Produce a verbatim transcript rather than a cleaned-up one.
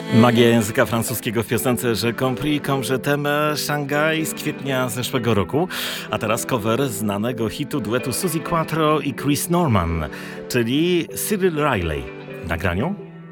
Magia języka francuskiego w piosence Je compris comme je t'aime Szanghaj z kwietnia zeszłego roku, a teraz cover znanego hitu duetu Suzi Quatro i Chris Norman, czyli Cyril Riley. W nagraniu